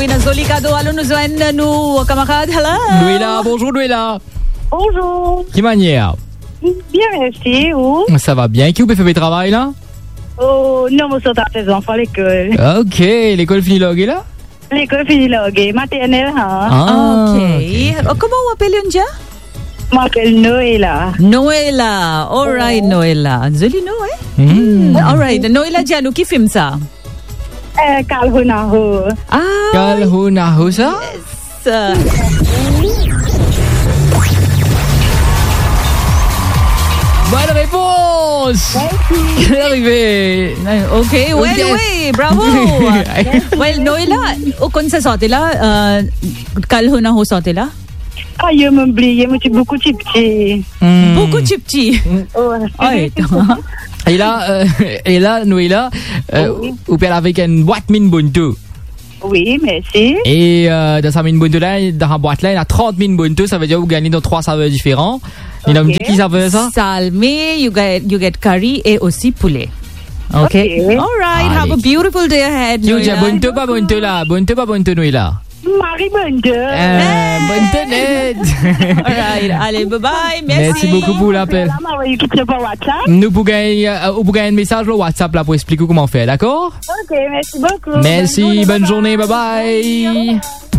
Une jolie cadeau, allons nous joindre, nous, camarades. Hello. Noéla, bonjour Noéla. Bonjour. Qui manière? Bien, merci. Où? Ça va bien. Qui vous fait le travail là? Oh, non, je suis à tes enfants à l'école. Ok, l'école Finilog est là? L'école Finilog, maternelle, hein? Ah, ok. Comment vous appelez un dia? Je m'appelle Noéla. Noéla. All right, Noéla. Joli nom, hein? All right. Noéla Dianou, qui filme ça? Kalhunaho. Ah, Kalhunaho, ça? yes. Bonne réponse! Elle est arrivée. Ok, well, oui, bravo. Well, Noéla, au con ça sortait là, Kalhunaho sortait là? Ah, je m'oublie, je suis beaucoup petit. Beaucoup de petits. Ouais. Et là, Noéla, vous parlez avec une boîte mine Ubuntu. Oui, merci. Et dans sa mine Ubuntu là, dans la boîte là, il y a 30 mines Ubuntu, ça veut dire que vous gagnez dans 3 serveurs différents. Il a me dit qui ça veut ça? Salmi, you get curry et aussi poulet. Ok. All right, have a beautiful day ahead. Tu dis Ubuntu pas Ubuntu là, Ubuntu pas Ubuntu Noéla. Marie Bunde. Ubuntu net. All right, allez, bye bye, merci. Merci beaucoup pour l'appel. Nous pouvons gagner un message au WhatsApp là pour expliquer comment faire, d'accord? Ok, merci beaucoup. Merci, bonne journée, bye bye.